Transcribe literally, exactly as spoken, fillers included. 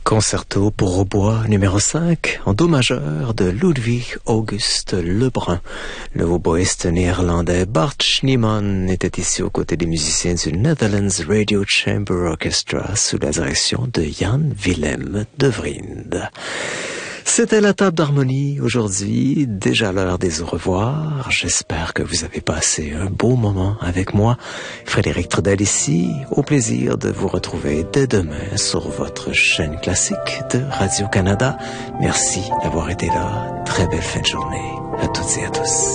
Concerto pour hautbois numéro cinq en do majeur de Ludwig August Lebrun. Le hautboïste néerlandais Bart Schneemann était ici aux côtés des musiciens du Netherlands Radio Chamber Orchestra sous la direction de Jan Willem de Vriend. C'était la table d'harmonie aujourd'hui, déjà l'heure des au revoir. J'espère que vous avez passé un beau moment avec moi. Frédéric Trudel ici, au plaisir de vous retrouver dès demain sur votre chaîne classique de Radio-Canada. Merci d'avoir été là. Très belle fin de journée à toutes et à tous.